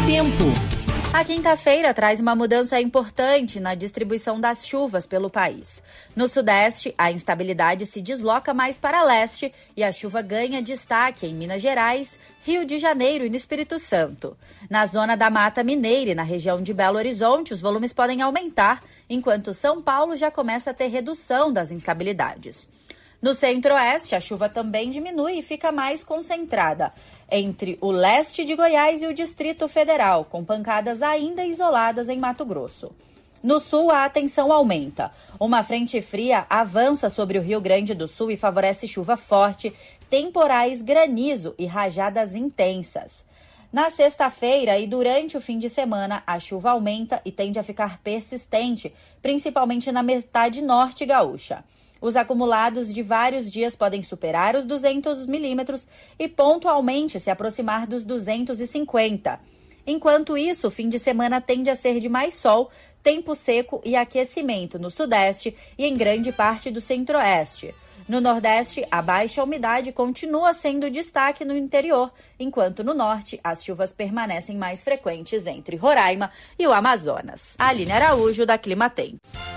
tempo. A quinta-feira traz uma mudança importante na distribuição das chuvas pelo país. No sudeste, a instabilidade se desloca mais para leste e a chuva ganha destaque em Minas Gerais, Rio de Janeiro e no Espírito Santo. Na zona da Mata Mineira e na região de Belo Horizonte, os volumes podem aumentar, enquanto São Paulo já começa a ter redução das instabilidades. No centro-oeste, a chuva também diminui e fica mais concentrada entre o leste de Goiás e o Distrito Federal, com pancadas ainda isoladas em Mato Grosso. No sul, a tensão aumenta. Uma frente fria avança sobre o Rio Grande do Sul e favorece chuva forte, temporais, granizo e rajadas intensas. Na sexta-feira e durante o fim de semana, a chuva aumenta e tende a ficar persistente, principalmente na metade norte gaúcha. Os acumulados de vários dias podem superar os 200 milímetros e pontualmente se aproximar dos 250. Enquanto isso, o fim de semana tende a ser de mais sol, tempo seco e aquecimento no sudeste e em grande parte do centro-oeste. No nordeste, a baixa umidade continua sendo destaque no interior, enquanto no norte as chuvas permanecem mais frequentes entre Roraima e o Amazonas. Aline Araújo, da Climatempo.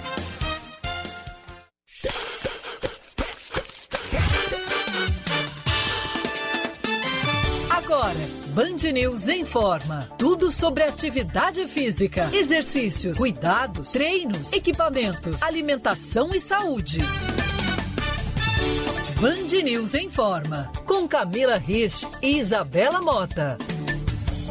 Agora, Band News informa. Tudo sobre atividade física, exercícios, cuidados, treinos, equipamentos, alimentação e saúde. Band News informa. Com Camila Rich e Isabela Mota.